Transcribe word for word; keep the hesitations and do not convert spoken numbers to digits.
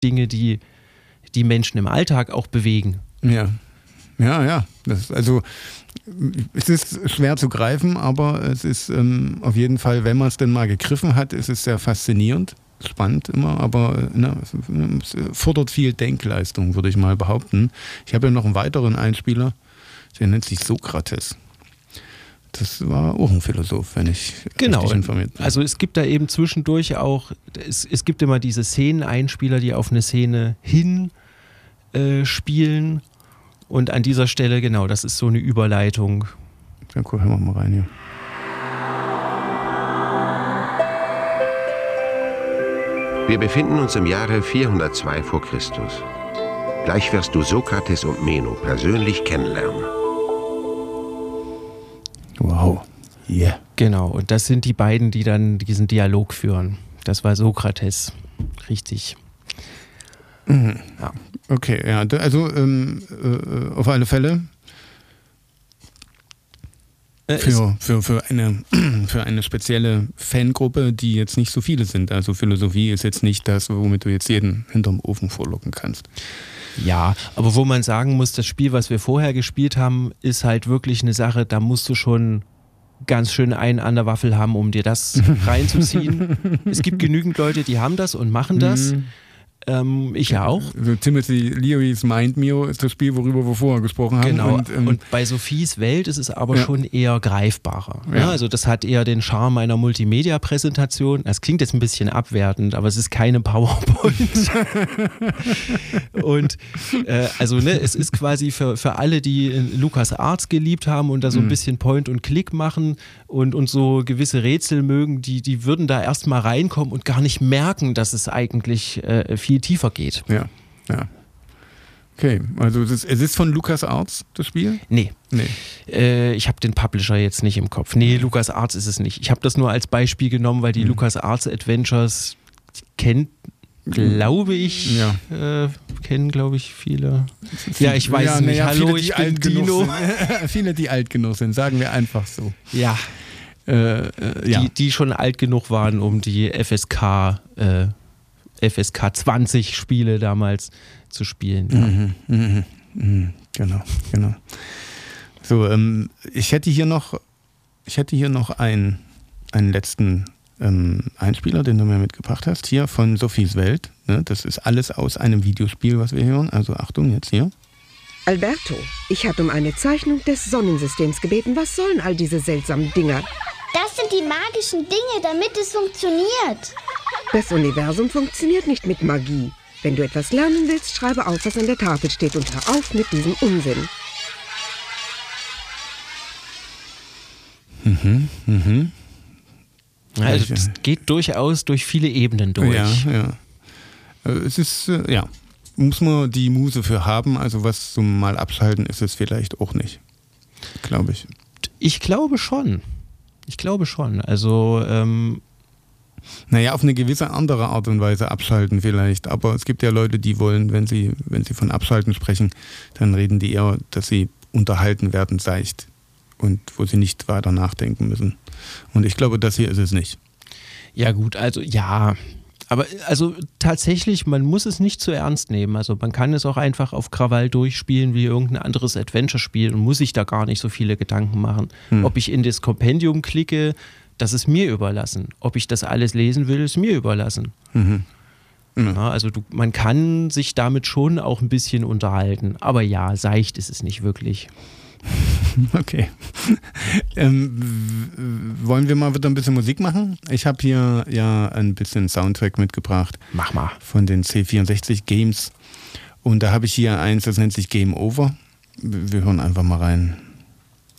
Dinge, die die Menschen im Alltag auch bewegen. Ja, ja, ja. Das, also es ist schwer zu greifen, aber es ist ähm, auf jeden Fall, wenn man es denn mal gegriffen hat, ist es sehr faszinierend, spannend immer, aber ne, es fordert viel Denkleistung, würde ich mal behaupten. Ich habe ja noch einen weiteren Einspieler, der nennt sich Sokrates. Das war auch ein Philosoph, wenn ich genau. richtig informiert bin. Also es gibt da eben zwischendurch auch, es, es gibt immer diese Szeneneinspieler, die auf eine Szene hin äh, spielen. Und an dieser Stelle, genau, das ist so eine Überleitung. Ja, cool, hören wir mal rein hier. Wir befinden uns im Jahre vierhundertzwei vor Christus. Gleich wirst du Sokrates und Meno persönlich kennenlernen. Wow. Yeah. Genau, und das sind die beiden, die dann diesen Dialog führen. Das war Sokrates. Richtig. Mhm. Ja. Okay, ja, also ähm, äh, auf alle Fälle für, für, für, eine, für eine spezielle Fangruppe, die jetzt nicht so viele sind. Also Philosophie ist jetzt nicht das, womit du jetzt jeden hinterm Ofen vorlocken kannst. Ja, aber wo man sagen muss, das Spiel, was wir vorher gespielt haben, ist halt wirklich eine Sache, da musst du schon ganz schön einen an der Waffel haben, um dir das reinzuziehen. Es gibt genügend Leute, die haben das und machen das. Ähm, ich ja auch. Also Timothy Learys Mind Mio ist das Spiel, worüber wir vorher gesprochen haben. Genau. Und, ähm, und bei Sophies Welt ist es aber ja. schon eher greifbarer. Ja. Ja, also das hat eher den Charme einer Multimedia-Präsentation. Das klingt jetzt ein bisschen abwertend, aber es ist keine PowerPoint. und äh, also ne, es ist quasi für, für alle, die LucasArts geliebt haben und da so ein bisschen Point und Click machen und, und so gewisse Rätsel mögen, die, die würden da erstmal reinkommen und gar nicht merken, dass es eigentlich äh, viel tiefer geht. Ja, ja. Okay, also es ist, es ist von LucasArts, das Spiel? Nee. nee. Äh, ich habe den Publisher jetzt nicht im Kopf. Nee, LucasArts ist es nicht. Ich habe das nur als Beispiel genommen, weil die mhm. LucasArts Adventures kennt, glaube ich, ja. äh, kennen, glaube ich, viele. Ja, ich weiß ja, es nicht. Ja, Hallo, viele, ich bin Dino. Viele, die alt genug sind, sagen wir einfach so. Ja. Äh, äh, ja. Die, die schon alt genug waren, um die F S K äh, F S K zwanzig Spiele damals zu spielen. Ja. Mhm, mhm, mhm, genau, genau. So, ähm, ich hätte hier noch, ich hätte hier noch einen, einen letzten ähm, Einspieler, den du mir mitgebracht hast, hier von Sophies Welt. Ne? Das ist alles aus einem Videospiel, was wir hören. Also Achtung, jetzt hier. Alberto, ich hatte um eine Zeichnung des Sonnensystems gebeten. Was sollen all diese seltsamen Dinger? Das sind die magischen Dinge, damit es funktioniert. Das Universum funktioniert nicht mit Magie. Wenn du etwas lernen willst, schreibe auf, was an der Tafel steht und hör auf mit diesem Unsinn. Mhm, mhm. Also es geht durchaus durch viele Ebenen durch. Ja, ja. Es ist, ja, muss man die Muse für haben. Also was zum mal abschalten ist es vielleicht auch nicht, glaube ich. Ich glaube schon. Ich glaube schon. Also, ähm naja, auf eine gewisse andere Art und Weise abschalten vielleicht. Aber es gibt ja Leute, die wollen, wenn sie, wenn sie von Abschalten sprechen, dann reden die eher, dass sie unterhalten werden seicht und wo sie nicht weiter nachdenken müssen. Und ich glaube, das hier ist es nicht. Ja gut, also ja. Aber also tatsächlich, man muss es nicht zu ernst nehmen. Also man kann es auch einfach auf Krawall durchspielen wie irgendein anderes Adventure-Spiel und muss sich da gar nicht so viele Gedanken machen. Hm. Ob ich in das Kompendium klicke, das ist mir überlassen. Ob ich das alles lesen will, ist mir überlassen. Mhm. Mhm. Ja, also du, man kann sich damit schon auch ein bisschen unterhalten. Aber ja, seicht ist es nicht wirklich. Okay. ähm, wollen wir mal wieder ein bisschen Musik machen? Ich habe hier ja ein bisschen Soundtrack mitgebracht. Mach mal. Von den C vierundsechzig Games. Und da habe ich hier eins, das nennt sich Game Over. Wir hören einfach mal rein.